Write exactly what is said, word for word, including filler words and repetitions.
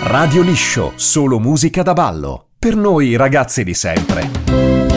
Radio Liscio, solo musica da ballo. Per noi ragazzi di sempre.